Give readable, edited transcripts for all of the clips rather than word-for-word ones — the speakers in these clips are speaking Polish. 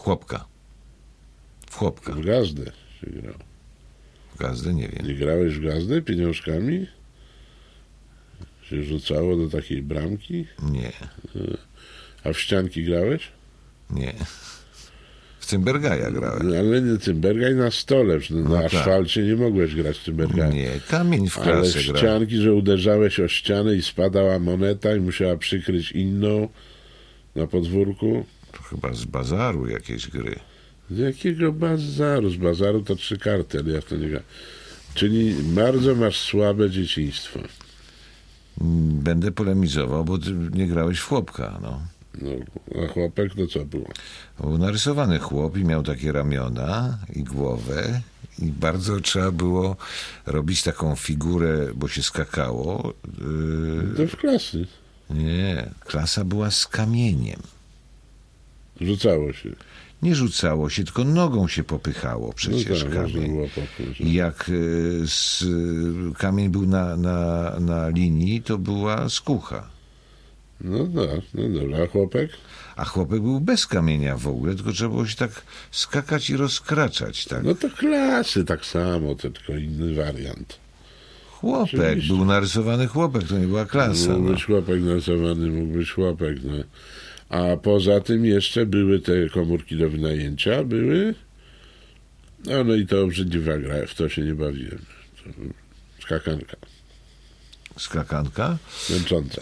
Chłopka. W chłopka. W gazdę się grał. W gazdę nie wiem. Nie grałeś w gazdę pieniążkami? Się rzucało do takiej bramki? Nie. A w ścianki grałeś? Nie. W Cymbergaja grałem. No, ale nie Cymbergaj na stole. Na tak. asfalcie nie mogłeś grać Cymbergaja. Nie, kamień w Ale klasę w grałem. ścianki, że uderzałeś o ścianę i spadała moneta i musiała przykryć inną na podwórku. To chyba z bazaru jakieś gry. Z jakiego bazaru? Z bazaru to 3 karty, ale ja w to nie grałem. Czyli bardzo masz słabe dzieciństwo. Będę polemizował, bo ty nie grałeś w chłopka, no. No, a chłopek to co było? Był narysowany chłop i miał takie ramiona i głowę i bardzo trzeba było robić taką figurę, bo się skakało. To w klasy. Nie, klasa była z kamieniem. Rzucało się. Nie rzucało się, tylko nogą się popychało przecież No tak, można kamień. było popchnąć. I jak kamień był na linii, to była skucha. No tak, no dobra. A chłopek? A chłopek był bez kamienia w ogóle, tylko trzeba było się tak skakać i rozkraczać. Tak. No to klasy tak samo, to tylko inny wariant. Chłopek, oczywiście. był narysowany chłopek, to nie była klasa. Mógł No. być chłopek narysowany, mógł być chłopek. No. A poza tym jeszcze były te komórki do wynajęcia, były. No i to obrzydliwa gra, w to się nie bawiłem. To skakanka, Skakanka? męcząca.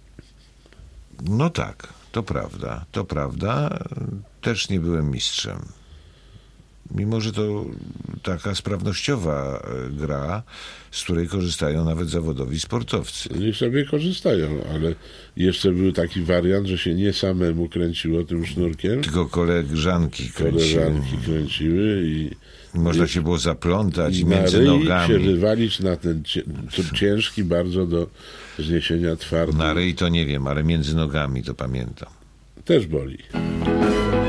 No tak, to prawda, to prawda. Też nie byłem mistrzem. Mimo, że to taka sprawnościowa gra, z której korzystają nawet zawodowi sportowcy. Niech sobie korzystają, ale jeszcze był taki wariant, że się nie samemu kręciło tym sznurkiem, Tylko koleżanki kręciły. koleżanki kręciły i Można się było zaplątać na między ryj się nogami. wywalić na ten ciężki bardzo do zniesienia twardy. Na ryj to nie wiem, ale między nogami to pamiętam. Też boli.